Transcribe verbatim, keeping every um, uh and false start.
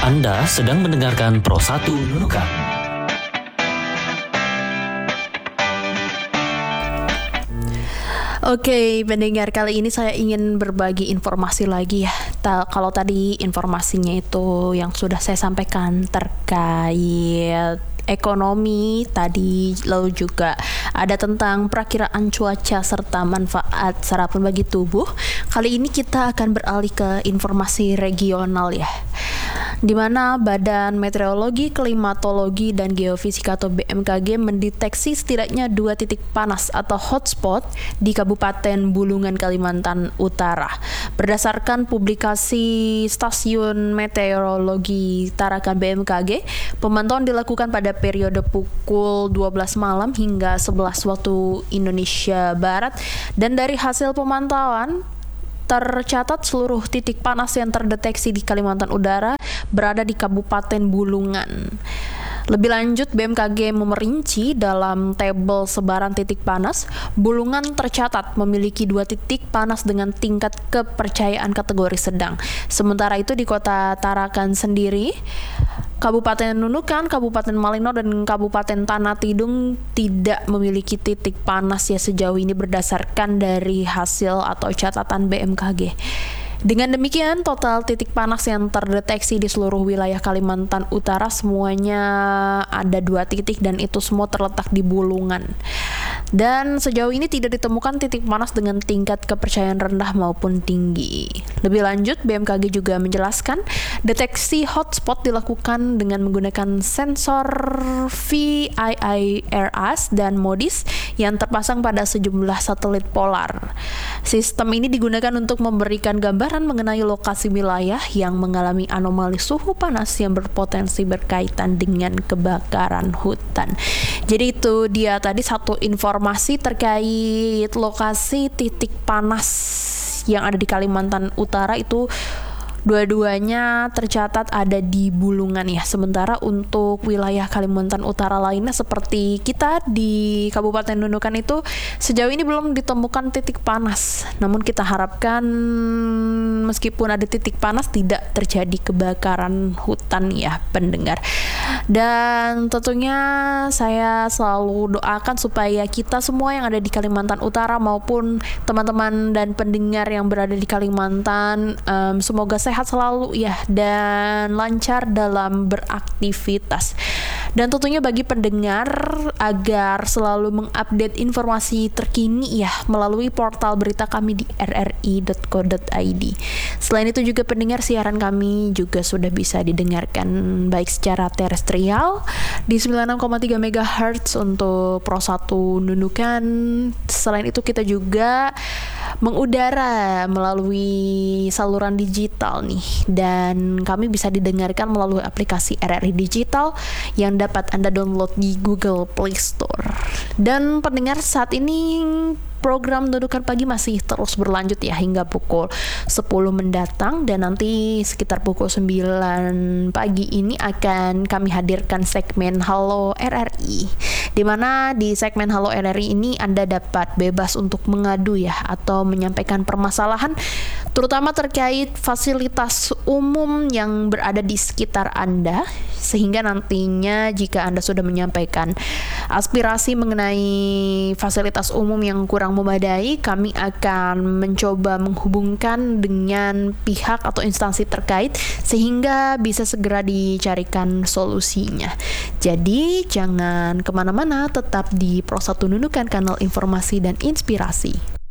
Anda sedang mendengarkan Pro satu Nunukan. Oke, pendengar, kali ini saya ingin berbagi informasi lagi ya. Ta- kalau tadi informasinya itu yang sudah saya sampaikan terkait ekonomi tadi, lalu juga ada tentang perakiraan cuaca serta manfaat sarapan bagi tubuh. Kali ini kita akan beralih ke informasi regional ya, di mana Badan Meteorologi, Klimatologi, dan Geofisika atau B M K G mendeteksi setidaknya dua titik panas atau hotspot di Kabupaten Bulungan, Kalimantan Utara. Berdasarkan publikasi Stasiun Meteorologi Tarakan B M K G, pemantauan dilakukan pada periode pukul dua belas malam hingga sebelas waktu Indonesia Barat, dan dari hasil pemantauan tercatat seluruh titik panas yang terdeteksi di Kalimantan Utara berada di Kabupaten Bulungan. Lebih lanjut, B M K G memerinci dalam tabel sebaran titik panas, Bulungan tercatat memiliki dua titik panas dengan tingkat kepercayaan kategori sedang. Sementara itu di Kota Tarakan sendiri, Kabupaten Nunukan, Kabupaten Malino, dan Kabupaten Tanah Tidung tidak memiliki titik panas ya sejauh ini berdasarkan dari hasil atau catatan B M K G. Dengan demikian, total titik panas yang terdeteksi di seluruh wilayah Kalimantan Utara semuanya ada dua titik, dan itu semua terletak di Bulungan. Dan sejauh ini tidak ditemukan titik panas dengan tingkat kepercayaan rendah maupun tinggi. Lebih lanjut, B M K G juga menjelaskan deteksi hotspot dilakukan dengan menggunakan sensor V I I R S dan MODIS yang terpasang pada sejumlah satelit polar. Sistem ini digunakan untuk memberikan gambaran mengenai lokasi wilayah yang mengalami anomali suhu panas yang berpotensi berkaitan dengan kebakaran hutan. Jadi itu dia tadi satu informasi terkait lokasi titik panas yang ada di Kalimantan Utara, itu dua-duanya tercatat ada di Bulungan ya. Sementara untuk wilayah Kalimantan Utara lainnya seperti kita di Kabupaten Nunukan itu sejauh ini belum ditemukan titik panas. Namun kita harapkan meskipun ada titik panas tidak terjadi kebakaran hutan ya pendengar. Dan tentunya saya selalu doakan supaya kita semua yang ada di Kalimantan Utara maupun teman-teman dan pendengar yang berada di Kalimantan um, semoga sehat selalu ya dan lancar dalam beraktivitas. Dan tentunya bagi pendengar agar selalu mengupdate informasi terkini ya melalui portal berita kami di r r i dot co dot i d. Selain itu juga pendengar, siaran kami juga sudah bisa didengarkan baik secara terestrial di sembilan puluh enam koma tiga megahertz untuk Pro satu Nunukan. Selain itu kita juga mengudara melalui saluran digital nih, dan kami bisa didengarkan melalui aplikasi R R I Digital yang dapat Anda download di Google Play Store. Dan pendengar, saat ini program Nunukan Pagi masih terus berlanjut ya hingga pukul sepuluh mendatang, dan nanti sekitar pukul sembilan pagi ini akan kami hadirkan segmen Halo R R I, di mana di segmen Halo R R I ini Anda dapat bebas untuk mengadu ya atau menyampaikan permasalahan terutama terkait fasilitas umum yang berada di sekitar Anda, sehingga nantinya jika Anda sudah menyampaikan aspirasi mengenai fasilitas umum yang kurang memadai, kami akan mencoba menghubungkan dengan pihak atau instansi terkait sehingga bisa segera dicarikan solusinya. Jadi jangan kemana-mana, tetap di Pro satu Nunukan, kanal informasi dan inspirasi.